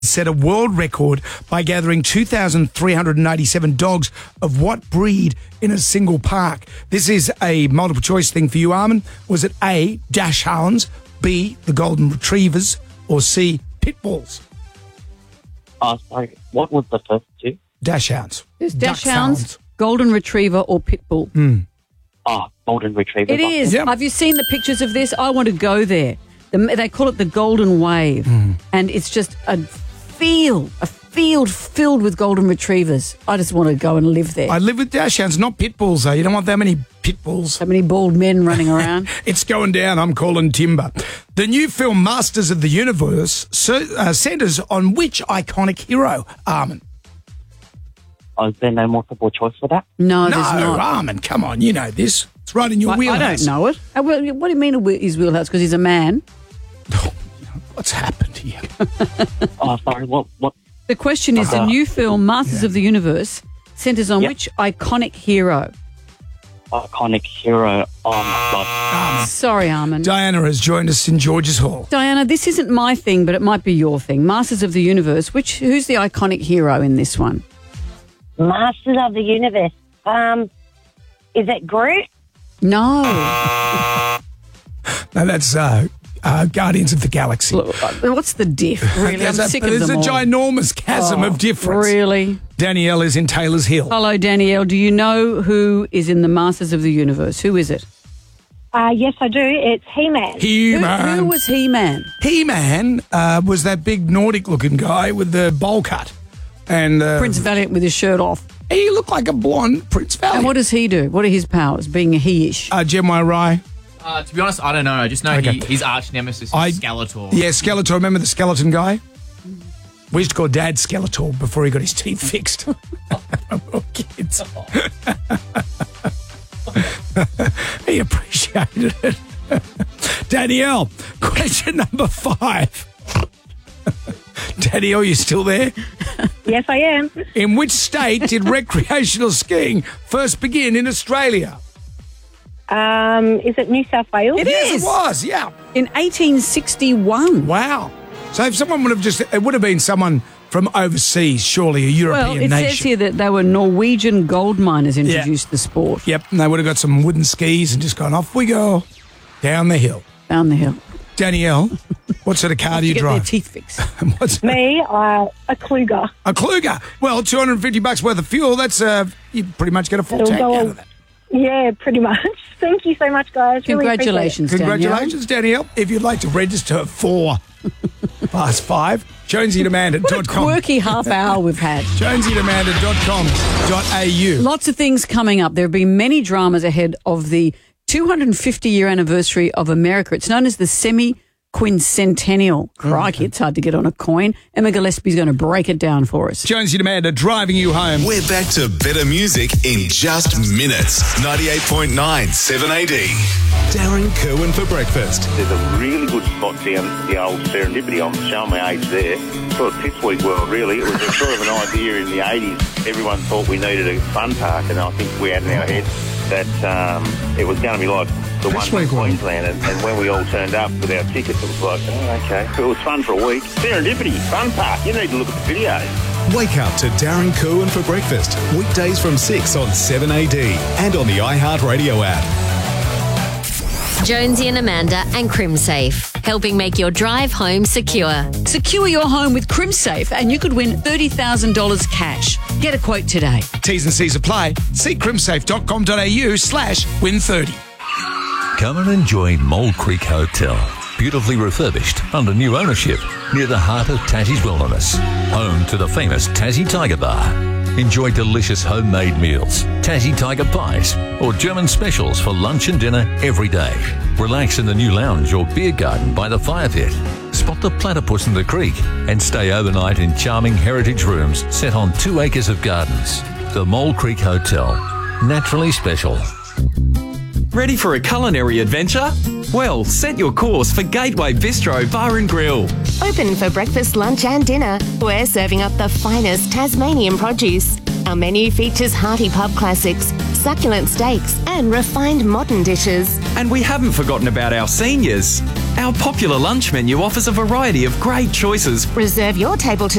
set a world record by gathering 2,397 dogs of what breed in a single park? This is a multiple choice thing for you, Armin. Was it A, Dachshunds, B, the Golden Retrievers, or C, Pit Bulls? Sorry, what was the first two? Dachshunds. There's Dachshunds, Golden Retriever, or Pit Bull. Golden Retriever. It is. Yep. Have you seen the pictures of this? I want to go there. They call it the Golden Wave, and it's just a field filled with Golden Retrievers. I just want to go and live there. I live with Dachshunds, not Pit Bulls, though. You don't want that many Pit Bulls. So many bald men running around. It's going down. I'm calling timber. The new film Masters of the Universe centres on which iconic hero, Armin? Is there no multiple choice for that? No, there's No, not. Armin, come on. You know this. It's right in your wheelhouse. I don't know it. What do you mean his wheelhouse? Because he's a man. What's happened here? Sorry, what? The question is, the new film Masters of the Universe centres on which iconic hero? Iconic hero. Oh, my God. Sorry, Armin. Diana has joined us in George's Hall. Diana, this isn't my thing, but it might be your thing. Masters of the Universe. Who's the iconic hero in this one? Masters of the Universe. Is it Groot? No. No, that's Guardians of the Galaxy. Look, what's the diff? Really, I'm sick of There's them a all. ginormous chasm of difference. Really? Danielle is in Taylor's Hill. Hello, Danielle. Do you know who is in the Masters of the Universe? Who is it? Yes, I do. It's He-Man. He-Man. Who was He-Man? He-Man was that big Nordic-looking guy with the bowl cut. And Prince Valiant with his shirt off. he looked like a blonde Prince Valiant. And what does he do? What are his powers, being a he-ish? Gemini Rye. To be honest, I don't know. I just know Okay. his arch nemesis is Skeletor. Yeah, Skeletor. Remember the skeleton guy? We used to call Dad Skeletor before he got his teeth fixed. Oh, kids. He appreciated it. Danielle, question number 5. Danielle, you still there? Yes, I am. In which state did recreational skiing first begin in Australia? Is it New South Wales? It Yes, is. it was, yeah. In 1861. Wow. So if someone would have it would have been someone from overseas, surely a European Well, it nation. says here that they were Norwegian gold miners introduced the sport. Yep, and they would have got some wooden skis and just gone, off we go, down the hill. Down the hill. Danielle, what sort of car do you Get their drive? teeth fixed. What's Me, a Kluger. a Kluger? Well, $250 worth of fuel, that's, you pretty much get a full It'll tank go out on. of that. Yeah, pretty much. Thank you so much, guys. Really appreciate Congratulations, Congratulations, Danielle. If you'd like to register for Fast 5, JonesyandAmanda.com. What a quirky half hour we've had. JonesyandAmanda.com.au. Lots of things coming up. There have been many dramas ahead of the 250-year anniversary of America. It's known as the semi-quincentennial. Crikey, it's hard to get on a coin. Emma Gillespie's going to break it down for us. Jonesy and Amanda driving you home. We're back to better music in just minutes. 98.9 7AD. Darren Kerwin for breakfast. There's a really good spot down the old Serendipity. I'm showing my age there. Sort of Pipsweg world, really. It was a sort of an idea in the 80s. Everyone thought we needed a fun park, and I think we had in our heads that it was going to be like the one in Queensland. And when we all turned up with our tickets, it was like, oh, okay. It was fun for a week. Serendipity, fun park. You need to look at the videos. Wake up to Darren Kerwin for breakfast. Weekdays from 6 on 7AD and on the iHeartRadio app. Jonesy and Amanda and CrimSafe, helping make your drive home secure. Secure your home with CrimSafe and you could win $30,000 cash. Get a quote today. T's and C's apply. See crimsafe.com.au/win30. Come and enjoy Mole Creek Hotel. Beautifully refurbished under new ownership near the heart of Tassie's Wilderness. Home to the famous Tassie Tiger Bar. Enjoy delicious homemade meals, Tassie Tiger pies, or German specials for lunch and dinner every day. Relax in the new lounge or beer garden by the fire pit. Spot the platypus in the creek and stay overnight in charming heritage rooms set on 2 acres of gardens. The Mole Creek Hotel. Naturally special. Ready for a culinary adventure? Well, set your course for Gateway Bistro Bar and Grill. Open for breakfast, lunch and dinner. We're serving up the finest Tasmanian produce. Our menu features hearty pub classics, succulent steaks and refined modern dishes. And we haven't forgotten about our seniors. Our popular lunch menu offers a variety of great choices. Reserve your table today